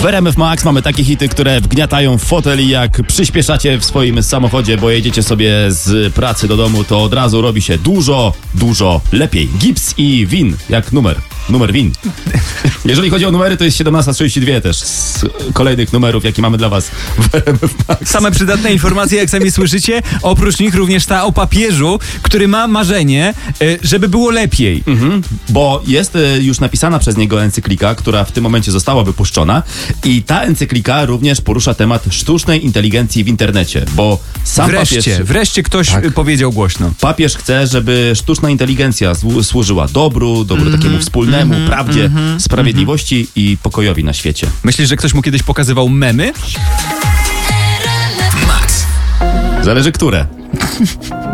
RMF Max mamy takie hity, które wgniatają w fotel i jak przyspieszacie w swoim samochodzie, bo jedziecie sobie z pracy do domu, to od razu robi się dużo, dużo lepiej. Gips i Win, jak numer Win. Jeżeli chodzi o numery, to jest 17:32 też z kolejnych numerów, jakie mamy dla was w RMF Max. Same przydatne informacje, jak sami słyszycie. Oprócz nich również ta o papieżu, który ma marzenie, żeby było lepiej. Bo jest już napisana przez niego encyklika, która w tym momencie została wypuszczona i ta encyklika również porusza temat sztucznej inteligencji w internecie, bo sam Wreszcie ktoś powiedział głośno. Papież chce, żeby sztuczna inteligencja służyła dobru takiemu wspólnemu, prawdzie, sprawiedliwości i pokojowi na świecie. Myślisz, że ktoś mu kiedyś pokazywał memy? Zależy które.